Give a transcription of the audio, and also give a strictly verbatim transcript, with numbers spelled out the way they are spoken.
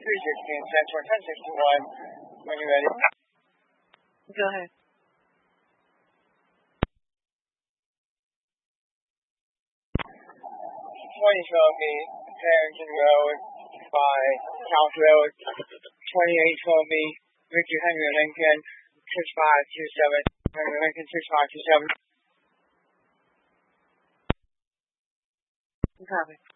three sixteen, Santor ten sixty-one. When you're ready. Go ahead. twenty Trophy, Harrington Road by South Road. twenty-eight Trophy, Victor Henry Lincoln, six five two seven. Henry Lincoln, six five two seven. Copy.